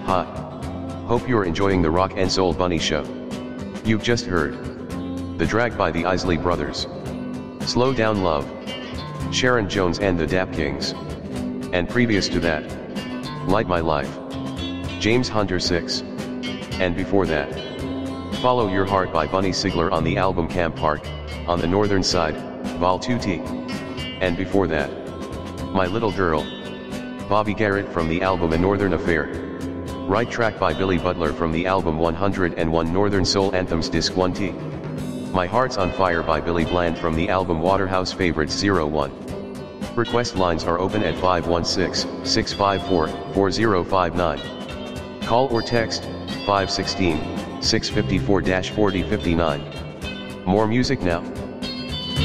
Hi. Hope you're enjoying the Rock and Soul Bunny Show. You've just heard The Drag by the Isley Brothers, Slow Down Love, Sharon Jones and the Dap Kings, and previous to that, Light My Life, James Hunter 6, and before that, Follow Your Heart by Bunny Sigler on the album Camp Park, on the Northern Side, Vol 2T, and before that, My Little Girl, Bobby Garrett from the album A Northern Affair, Right Track by Billy Butler from the album 101 Northern Soul Anthems Disc 1T, My Heart's on Fire by Billy Bland from the album Waterhouse Favorites 01. Request lines are open at 516-654-4059. Call or text 516-654-4059. More music now.